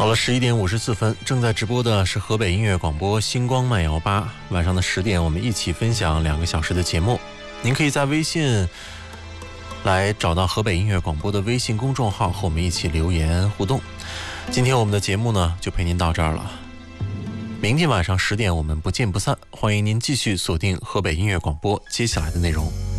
好了，11点54分，正在直播的是河北音乐广播星光慢摇吧。晚上的10点，我们一起分享2个小时的节目。您可以在微信来找到河北音乐广播的微信公众号，和我们一起留言互动。今天我们的节目呢，就陪您到这儿了。明天晚上10点，我们不见不散。欢迎您继续锁定河北音乐广播接下来的内容。